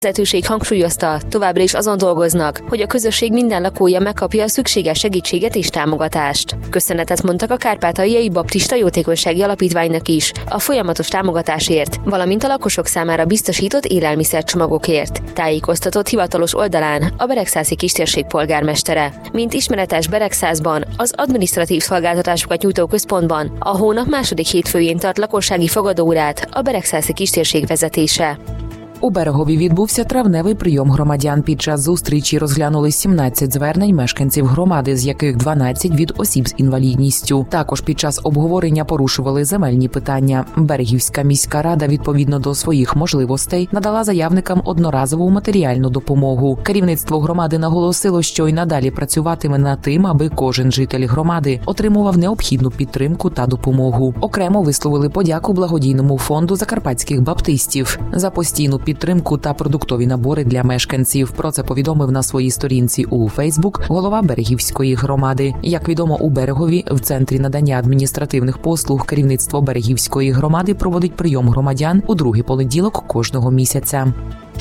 vezetőség hangsúlyozta, továbbra is azon dolgoznak, hogy a közösség minden lakója megkapja a szükséges segítséget és támogatást. Köszönetet mondtak a Kárpátaljai Baptista Jótékonysági Alapítványnak is a folyamatos támogatásért, valamint a lakosok számára biztosított élelmiszercsomagokért. Tájékoztatott hivatalos oldalán a Beregszászi kistérség polgármestere. Mint ismeretes, Beregszászban, az adminisztratív szolgáltatásokat nyújtó központban a hónap második hétfőjén tart lakossági fogadóórát a Beregszászi kistérség vezetése. У Берегові відбувся травневий прийом громадян. Під час зустрічі розглянули 17 звернень мешканців громади, з яких 12 від осіб з інвалідністю. Також під час обговорення порушували земельні питання. Берегівська міська рада відповідно до своїх можливостей надала заявникам одноразову матеріальну допомогу. Керівництво громади наголосило, що й надалі працюватиме над тим, аби кожен житель громади отримував необхідну підтримку та допомогу. Окремо висловили подяку благодійному фонду закарпатських баптистів за постійну підтримку та продуктові набори для мешканців. Про це повідомив на своїй сторінці у Фейсбук голова Берегівської громади. Як відомо, у Берегові в Центрі надання адміністративних послуг керівництво Берегівської громади проводить прийом громадян у другий понеділок kожного місяця.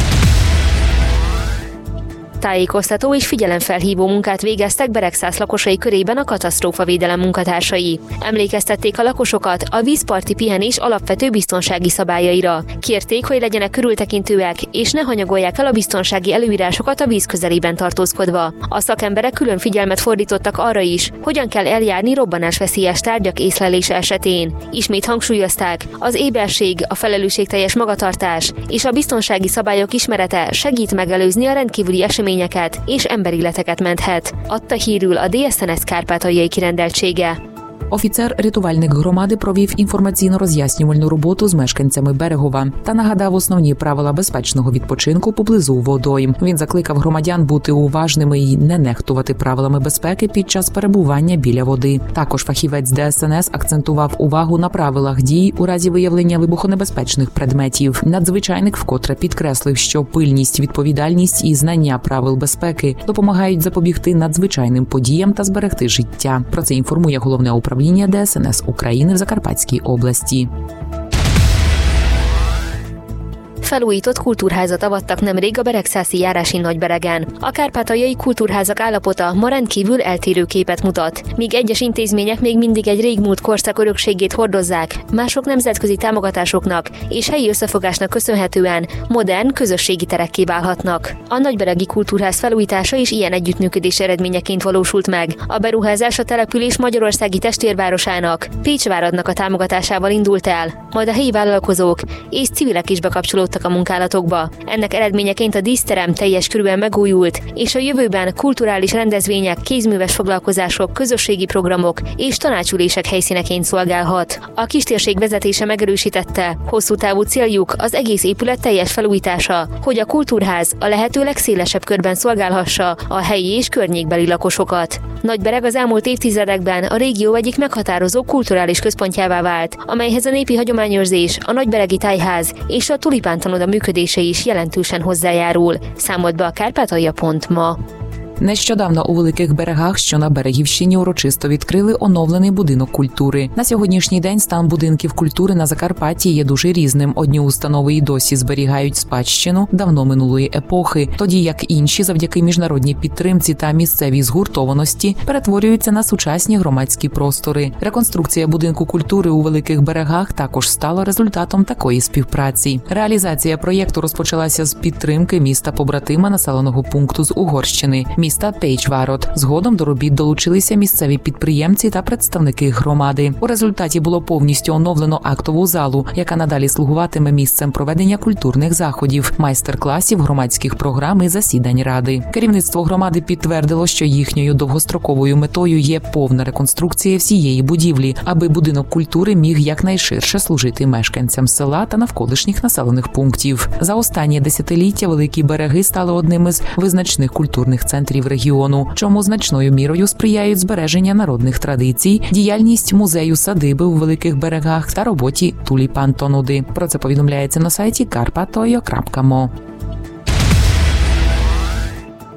Tájékoztató és figyelemfelhívó munkát végeztek Beregszász lakosai körében a katasztrófavédelem munkatársai. Emlékeztették a lakosokat a vízparti pihenés alapvető biztonsági szabályaira. Kérték, hogy legyenek körültekintőek, és ne hanyagolják el a biztonsági előírásokat a víz közelében tartózkodva. A szakemberek külön figyelmet fordítottak arra is, hogyan kell eljárni robbanásveszélyes tárgyak észlelése esetén. Ismét hangsúlyozták, az éberség, a felelősségteljes magatartás és a biztonsági szabályok ismerete segít megelőzni a rendkívüli eseményeket és emberéleteket menthet, adta hírül a DSNS Kárpátaljai kirendeltsége. Офіцер рятувальник громади провів інформаційно-роз'яснювальну роботу з мешканцями Берегова та нагадав основні правила безпечного відпочинку поблизу водойм. Він закликав громадян бути уважними і не нехтувати правилами безпеки під час перебування біля води. Також фахівець ДСНС акцентував увагу на правилах дій у разі виявлення вибухонебезпечних предметів. Надзвичайник вкотре підкреслив, що пильність, відповідальність і знання правил безпеки допомагають запобігти надзвичайним подіям та зберегти життя. Про це інформує головне управління ДСНС України в Закарпатській області. Felújított kultúrházat avattak nemrég a Beregszászi járási Nagyberegen. A kárpátaljai kultúrházak állapota ma rendkívül eltérő képet mutat. Míg egyes intézmények még mindig egy régmúlt korszak örökségét hordozzák, mások nemzetközi támogatásoknak és helyi összefogásnak köszönhetően modern, közösségi terekké válhatnak. A Nagyberegi Kultúrház felújítása is ilyen együttműködés eredményeként valósult meg. A beruházás a település magyarországi testvérvárosának, Pécsváradnak a támogatásával indult el, majd a helyi vállalkozók és civilek is bekapcsolódtak a munkálatokba. Ennek eredményeként a díszterem teljes körűen megújult, és a jövőben kulturális rendezvények, kézműves foglalkozások, közösségi programok és tanácsülések helyszíneként szolgálhat. A kistérség vezetése megerősítette, hosszú távú céljuk az egész épület teljes felújítása, hogy a kultúrház a lehető legszélesebb körben szolgálhassa a helyi és környékbeli lakosokat. Nagybereg az elmúlt évtizedekben a régió egyik meghatározó kulturális központjává vált, amelyhez a népi hagyományőrzés, a Nagyberegi Tájház és a Tulipántanoda működése is jelentősen hozzájárul, számolt be a Kárpátalja.ma. Нещодавно у Великих Берегах, що на Берегівщині, урочисто відкрили оновлений будинок культури. На сьогоднішній день стан будинків культури на Закарпатті є дуже різним. Одні установи й досі зберігають спадщину давно минулої епохи, тоді як інші завдяки міжнародній підтримці та місцевій згуртованості перетворюються на сучасні громадські простори. Реконструкція будинку культури у Великих Берегах також стала результатом такої співпраці. Реалізація проєкту розпочалася з підтримки міста-побратима населеного пункту з Угорщини – міста Pécsvárad. Згодом до робіт долучилися місцеві підприємці та представники громади. У результаті було повністю оновлено актову залу, яка надалі слугуватиме місцем проведення культурних заходів, майстер-класів, громадських програм і засідань ради. Керівництво громади підтвердило, що їхньою довгостроковою метою є повна реконструкція всієї будівлі, аби будинок культури міг якнайширше служити мешканцям села та навколишніх населених пунктів. За останні десятиліття Великі Береги стали одним із визначних культурних центрів регіону, чому значною мірою сприяють збереження народних традицій, діяльність музею-садиби у Великих Берегах та роботі Tulipántanody. Про це повідомляється на сайті karpatoyo.mo.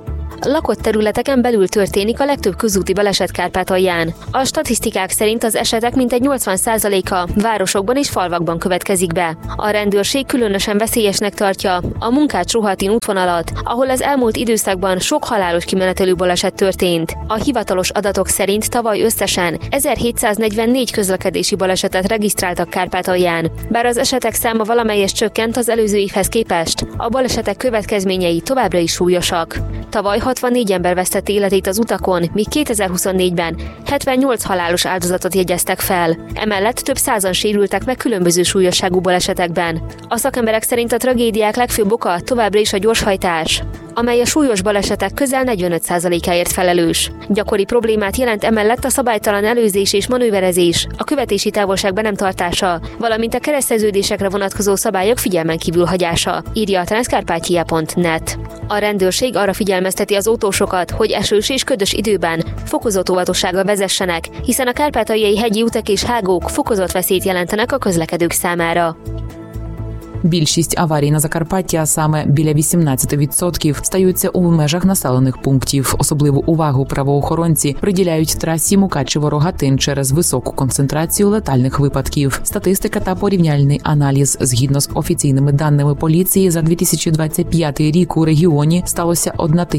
Lakott területeken belül történik a legtöbb közúti baleset Kárpátalján. A statisztikák szerint az esetek mintegy 80%-a városokban és falvakban következik be. A rendőrség különösen veszélyesnek tartja a Munkács-Rohatin útvonalat, ahol az elmúlt időszakban sok halálos kimenetelő baleset történt. A hivatalos adatok szerint tavaly összesen 1744 közlekedési balesetet regisztráltak Kárpátalján. Bár az esetek száma valamelyest csökkent az előző évhez képest, a balesetek következményei továbbra is súlyosak. Tavaly 64 ember vesztette életét az utakon, míg 2024-ben 78 halálos áldozatot jegyeztek fel. Emellett több százan sérültek meg különböző súlyosságú balesetekben. A szakemberek szerint a tragédiák legfőbb oka továbbra is a gyorshajtás, amely a súlyos balesetek közel 45%-áért felelős. Gyakori problémát jelent emellett a szabálytalan előzés és manőverezés, a követési távolság be nem tartása, valamint a kereszteződésekre vonatkozó szabályok figyelmen kívül hagyása, írja a transkarpatia.net. A rendőrség arra figyelmezteti az autósokat, hogy esős és ködös időben fokozott óvatossággal vezessenek, hiszen a kárpátaljai hegyi utak és hágók fokozott veszélyt jelentenek a közlekedők számára. Більшість аварій на Закарпатті, а саме біля 18%, стаються у межах населених пунктів. Особливу увагу правоохоронці приділяють трасі Мукачево-Рогатин через високу концентрацію летальних випадків. Статистика та порівняльний аналіз. Згідно з офіційними даними поліції, за 2025 рік у регіоні сталося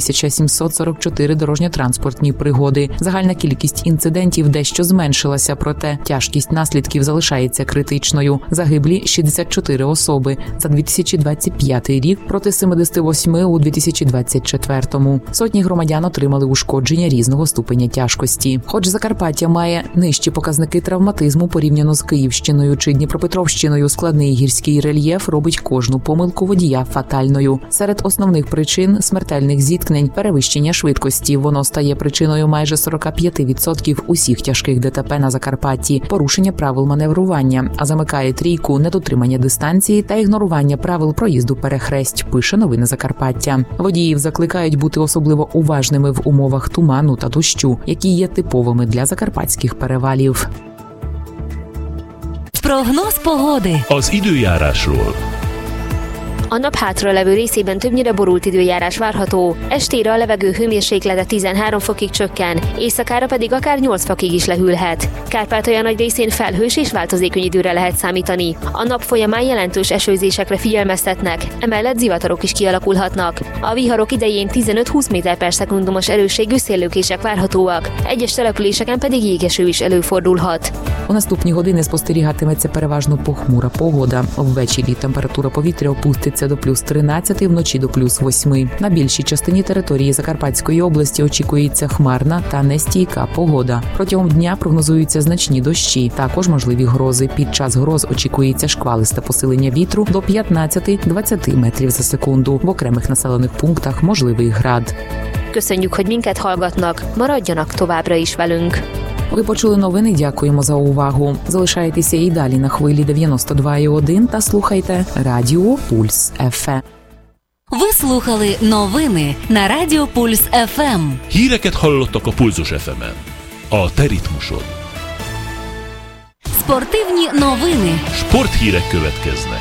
1744 дорожньо-транспортні пригоди. Загальна кількість інцидентів дещо зменшилася, проте тяжкість наслідків залишається критичною. Загиблі 64 особи за 2025 рік проти 78 у 2024. Сотні громадян отримали ушкодження різного ступеня тяжкості. Хоч Закарпаття має нижчі показники травматизму порівняно з Київщиною чи Дніпропетровщиною, складний гірський рельєф робить кожну помилку водія фатальною. Серед основних причин смертельних зіткнень – перевищення швидкості. Воно стає причиною майже 45% усіх тяжких ДТП на Закарпатті, порушення правил маневрування, а замикає трійку недотримання дистанції та ігнорування правил проїзду перехресть, пише Новини Закарпаття. Водіїв закликають бути особливо уважними в умовах туману та дощу, які є типовими для закарпатських перевалів. Прогноз pogody. Az időjárásról. A nap hátralevő részében többnyire borult időjárás várható, estére a levegő hőmérséklete 13 fokig csökken, éjszakára pedig akár 8 fokig is lehűlhet. Kárpátalja nagy részén felhős és változékony időre lehet számítani. A nap folyamán jelentős esőzésekre figyelmeztetnek, emellett zivatarok is kialakulhatnak. A viharok idején 15-20 méter/szekundumos erősségű széllökések várhatóak, egyes településeken pedig jégeső is előfordulhat. У наступні години спостерігатиметься переважно похмура погода. Ввечері температура повітря опуститься до плюс 13, вночі до плюс 8. На більшій частині території Закарпатської області очікується хмарна та нестійка погода. Протягом дня прогнозуються значні дощі, також можливі грози. Під час гроз очікується шквалисте посилення вітру до 15-20 метрів за секунду. В окремих населених пунктах можливий град. Köszönjük, hogy minket hallgatnak, maradjanak továbbra is velünk. Ви почули новини, дякуємо за увагу. Залишайтеся і далі на хвилі 92,1 та слухайте Радіо Пульс ФМ. Ви слухали новини на Радіо Пульс ФМ. Híreket hallottak a Pulzus FM-en. A te ritmusod. Спортивні новини. Sporthírek következnek.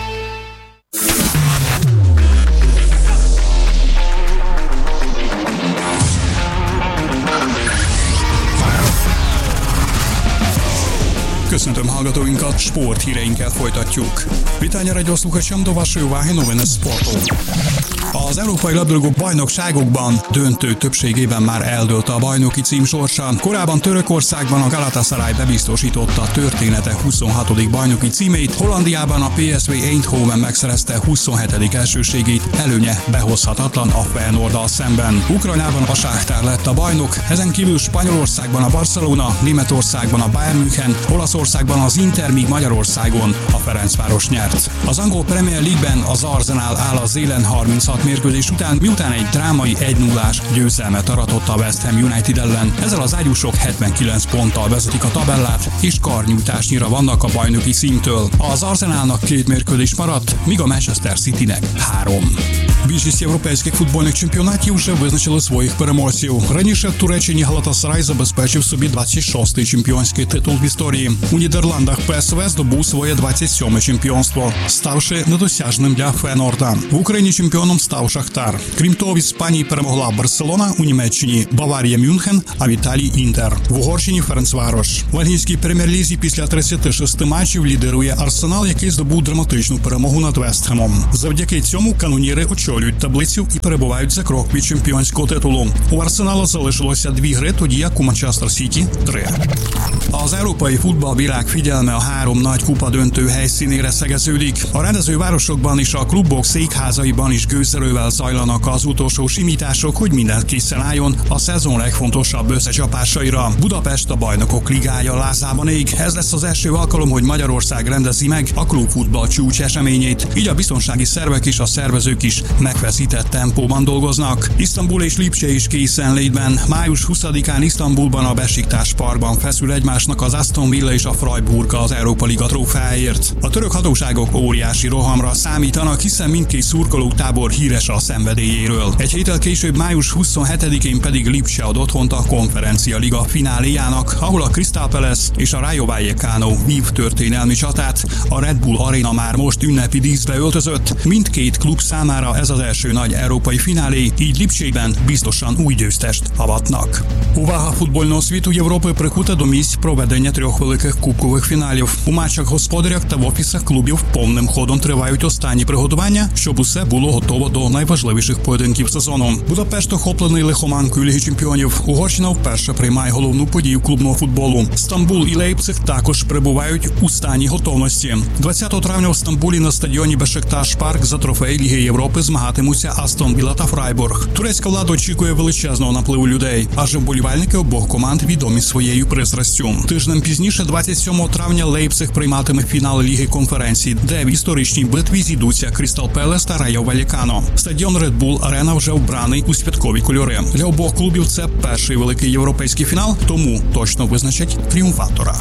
Köszöntöm hallgatóinkat, sporthíreinket folytatjuk. Witania radioslúchačom do vašej uváhy noviny sportu. Az európai labdarúgó bajnokságokban döntők többségében már eldőlt a bajnoki cím sorsa. Korábban Törökországban a Galatasaray bebiztosította a története 26. bajnoki címét, Hollandiában a PSV Eindhoven megszerezte 27. elsőségét, előnye behozhatatlan a Feyenoorddal szemben. Ukrajnában a Sáktár lett a bajnok, ezen kívül Spanyolországban a Barcelona, Németországban a Bayern München, Olaszországban az Inter, míg Magyarországon a Ferencváros nyert. Az angol Premier League-ben az Arsenal áll az élen 36 mérkőzés után, miután egy drámai 1-0-ás győzelmet aratott a West Ham United ellen. Ezzel az ágyúsok 79 ponttal vezetik a tabellát, és karnyújtásnyira vannak a bajnoki címtől. Az Arsenalnak 2 mérkőzés maradt, míg a Manchester Citynek 3. Більшість європейських футбольних чемпіонатів вже визначили своїх переможців. Раніше в Туреччині Галатасарай забезпечив собі 26-й чемпіонський титул в історії. У Нідерландах ПСВ здобув своє 27-ме чемпіонство, ставши недосяжним для Фейнорда. В Україні чемпіоном став став Шахтар. Крім того, в Іспанії перемогла Барселона, у Німеччині Баварія Мюнхен, а в Італії Інтер. В Угорщині Ференцварош. В англійській прем'єр-лізі після 36 матчів лідирує Арсенал, який здобув драматичну перемогу над Вестхемом. Завдяки цьому каноніри очолюють таблицю і перебувають за крок від чемпіонського титулу. У Арсеналу залишилося 2 гри, тоді як у Манчестер Сіті 3. Az európai futballvilág figyelme a 3 nagy kupa döntő helyszínére szegeződik. A rendezővárosokban és a klubok székházaiban is gőzerővel zajlanak az utolsó simítások, hogy minden készen álljon a szezon legfontosabb összecsapásaira. Budapest a Bajnokok Ligája lázában ég. Ez lesz az első alkalom, hogy Magyarország rendezi meg a klubfutball csúcs eseményét. Így a biztonsági szervek és a szervezők is megfeszített tempóban dolgoznak. Isztambul és Lipcse is készenlétben. Május 20-án Isztambulban a Besiktas Parkban feszül egymásnak az Aston Villa és a Freiburg az Európa Liga trófeáért. A török hatóságok óriási rohamra számítanak, hiszen mindkét szurkolótábor híres a szenvedélyéről. Egy héttel később, május 27-én pedig Lipcse ad otthont a Konferencia Liga fináléjának, ahol a Crystal Palace és a Rayo Vallecano vív történelmi csatát. A Red Bull Arena már most ünnepi díszbe öltözött. Mindkét klub számára ez az első nagy európai finálé, így Lipcsében biztosan új győztest avatnak. Увага футбольного світу Європи прикута до місць проведення 3 великих кубкових фіналів. У матчах господарях та в офісах клубів повним ходом тривають останні приготування, щоб усе було готово до найважливіших поєдинків сезону. Будапешт охоплений лихоманкою Ліги Чемпіонів. Угорщина вперше приймає головну подію клубного футболу. Стамбул і Лейпциг також перебувають у стані готовності. 20 травня в Стамбулі на стадіоні Бешикташ Парк за трофей Ліги Європи змагатимуться Астон Вілла та Фрайбург. Турецька влада очікує величезного напливу людей, адже вболівальники обох команд відомі своєю пристрастю. Тижнем пізніше, 27 травня, Лейпциг прийматиме фінал Ліги конференцій, де в історичній битві зійдуться Crystal Palace та Rayo Vallecano. Стадіон Red Bull Arena вже вбраний у святкові кольори. Для обох клубів це перший великий європейський фінал, тому точно визначать тріумфатора.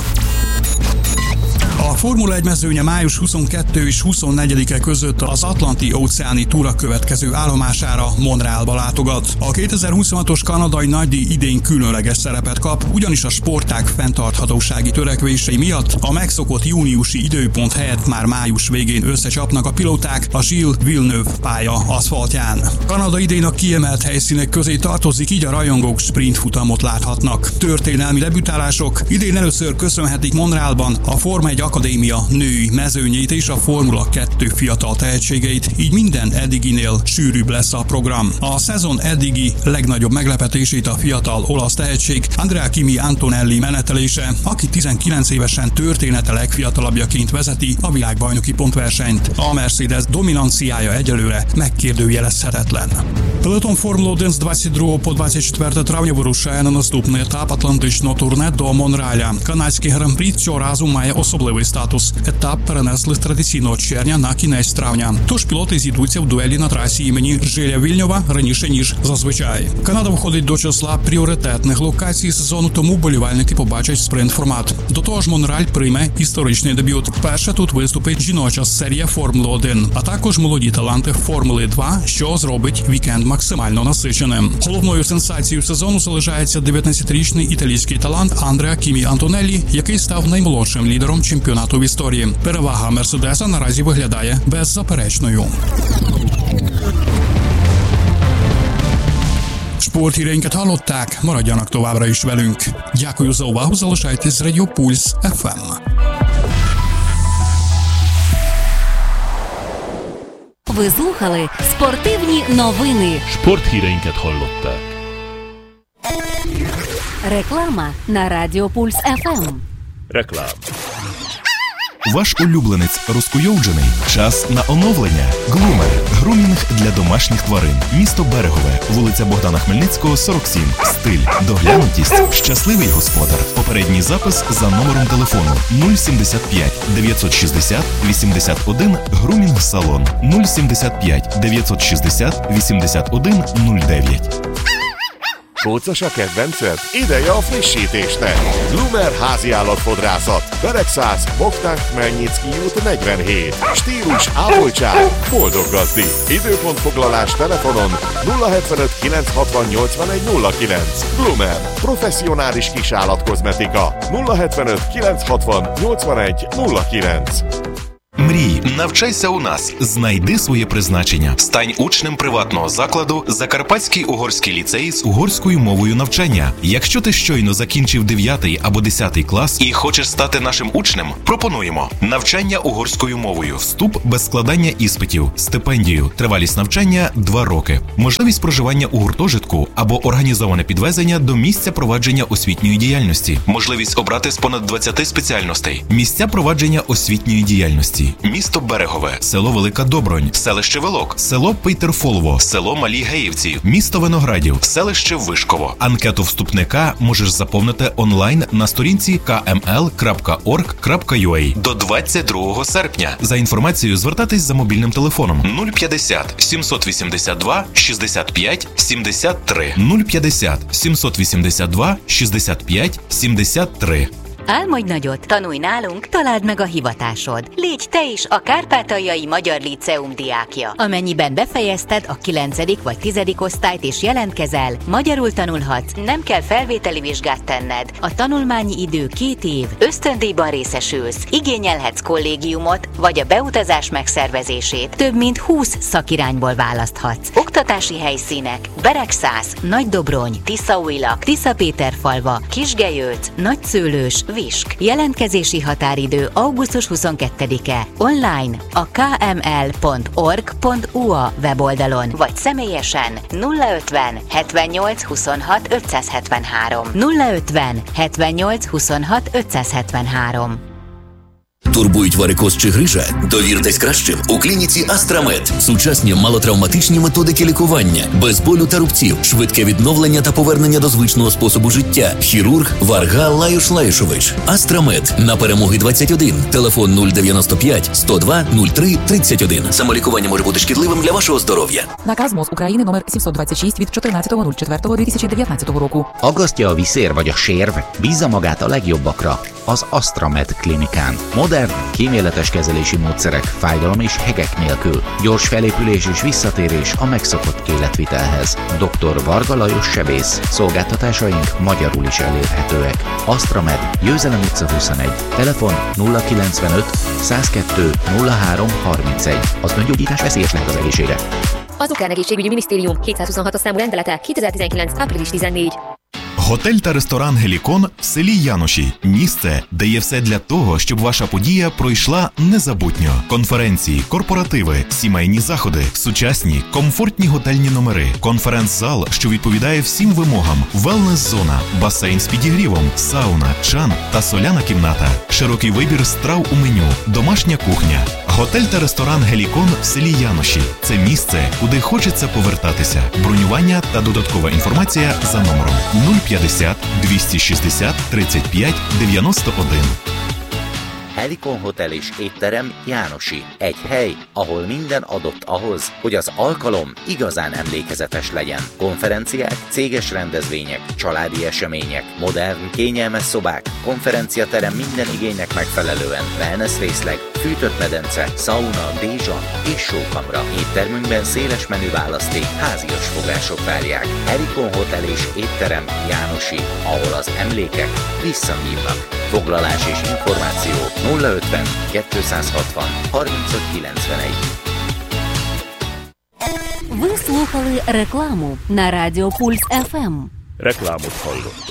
A Formula 1 mezőnye május 22 és 24-e között az Atlanti-óceáni túra következő állomására, Montrealba látogat. A 2026-os kanadai nagydíj idén különleges szerepet kap, ugyanis a sportág fenntarthatósági törekvései miatt a megszokott júniusi időpont helyett már május végén összecsapnak a pilóták a Gilles Villeneuve pálya aszfaltján. Kanada idén a kiemelt helyszínek közé tartozik, így a rajongók sprint futamot láthatnak. Történelmi debütálások idén először köszönhetik Montrealban a Forma 1 Akadémia női mezőnyét és a Formula 2 fiatal tehetségeit, így minden eddiginél sűrűbb lesz a program. A szezon eddigi legnagyobb meglepetését a fiatal olasz tehetség Andrea Kimi Antonelli menetelése, aki 19 évesen története legfiatalabbjaként vezeti a világbajnoki pontversenyt. A Mercedes dominanciája egyelőre megkérdőjelezhetetlen. Peloton Formula 1 з 22 по 24 травня вирушає на наступний етап атлантичного турне до Монреаля. Канадський гран-прі цього разу має особливий статус. Етап перенесли з традиційного червня на кінець травня. Тож пілоти зійдуться в дуелі на трасі імені Жиля Вільньова раніше, ніж зазвичай. Канада входить до числа пріоритетних локацій сезону, тому болівальники побачать спринт-формат. До того ж, Монреаль прийме історичний дебют. Вперше тут виступить жіноча серія Формули 1, а також молоді таланти Формули 2, що зробить вікенд максимально насиченим. Головною сенсацією сезону залишається 19-річний італійський талант Андреа Кімі Антонеллі, який став наймолодшим лідером чемпіонату в історії. Перевага Мерседеса наразі виглядає беззаперечною. Sporthíreinket hallották, maradjanak továbbra is velünk. Дякую за увагу, залишайтесь з Радіо Пульс FM. Ви слухали спортивні новини. Sporthíreinket hallották. Реклама на Радіо Пульс ФМ. Реклама. Ваш улюбленець розкуйовджений? Час на оновлення. Глумер. Грумінг для домашніх тварин. Місто Берегове. Вулиця Богдана Хмельницького, 47. Стиль. Доглянутість. Щасливий господар. Попередній запис за номером телефону 075 960 81 Грумінг салон 075 960 81 09. Kócos a kedvenced? Ideje a frissítésnek! Lumer háziállatfodrászat. Beregszász, Bogdán Khmelnycki út 47. Stílus, ápoltság, boldog gazdi. Időpontfoglalás telefonon 075 960 81 09. Lumer. Professzionális kisállatkozmetika. 075 960 81 09. Мрій, навчайся у нас, знайди своє призначення. Стань учнем приватного закладу Закарпатський угорський ліцей з угорською мовою навчання. Якщо ти щойно закінчив 9 або 10 клас і хочеш стати нашим учнем, пропонуємо навчання угорською мовою, вступ без складання іспитів, стипендію, тривалість навчання 2 роки, можливість проживання у гуртожитку або організоване підвезення до місця провадження освітньої діяльності, можливість обрати з понад 20 спеціальностей, місця провадження освітньої діяльності. Місто Берегове, село Велика Добронь, селище Велок, село Пейтерфолово, село Малі Геївці, місто Виноградів, селище Вишково. Анкету вступника можеш заповнити онлайн на сторінці kml.org.ua до 22 серпня. За інформацією звертатись за мобільним телефоном 050 782 65 73 050 782 65 73. Álmodj nagyot, tanulj nálunk, találd meg a hivatásod. Légy te is a Kárpátaljai Magyar Líceum diákja. Amennyiben befejezted a 9. vagy 10. osztályt és jelentkezel, magyarul tanulhatsz, nem kell felvételi vizsgát tenned. A tanulmányi idő 2 év, ösztöndíjban részesülsz, igényelhetsz kollégiumot, vagy a beutazás megszervezését. Több mint 20 szakirányból választhatsz. Oktatási helyszínek: Beregszász, Nagydobrony, Tiszaújlak, Tiszapéterfalva, Kisgelyölc, Nagyszőlős, Visk. Jelentkezési határidő augusztus 22-e. Online a kml.org.ua weboldalon, vagy személyesen 050 78 26 573. 050 78 26 573. Турбують варикоз чи грижа? Довіртесь кращим у клініці Астрамед. Сучасні малотравматичні методики лікування, без болю та рубців, швидке відновлення та повернення до звичного способу життя. Хірург Варга Лаюш Лаюшович. Астрамед. На Перемоги 21. Телефон 095 102 03 31. Самолікування може бути шкідливим для вашого здоров'я. Наказ МОЗ України номер 726 від 14.04.2019 року. Aggasztja a viszér vagy a sérv? Bízza magát a legjobbakra, az Astramed klinikán. Modern, kíméletes kezelési módszerek, fájdalom és hegek nélkül. Gyors felépülés és visszatérés a megszokott életvitelhez. Dr. Varga Lajos sebész. Szolgáltatásaink magyarul is elérhetőek. Astramed, Győzelem utca 21. Telefon 095 102 03 31. Az öngyógyítás veszélyes lehet az egészségre. Az Ukrán Egészségügyi Minisztérium 726 számú rendelete 2019. április 14. Готель та ресторан «Гелікон» в селі Яноші. Місце, де є все для того, щоб ваша подія пройшла незабутньо. Конференції, корпоративи, сімейні заходи, сучасні, комфортні готельні номери, конференц-зал, що відповідає всім вимогам, велнес-зона, басейн з підігрівом, сауна, чан та соляна кімната, широкий вибір страв у меню, домашня кухня. Готель та ресторан «Гелікон» в селі Яноші – це місце, куди хочеться повертатися. Бронювання та додаткова інформація за номером 050 260 35 91. Helikon Hotel és étterem Jánosi. Egy hely, ahol minden adott ahhoz, hogy az alkalom igazán emlékezetes legyen. Konferenciák, céges rendezvények, családi események, modern, kényelmes szobák, konferenciaterem minden igénynek megfelelően, wellness részleg, fűtött medence, sauna, dézsa és sókamra. Éttermünkben széles menü választék, házias fogások várják. Helikon Hotel és étterem Jánosi, ahol az emlékek visszahívnak. Foglalás és információ 050 260 3591. Ви слухали рекламу на Радіо Пульс ФМ. Reklámot hallott.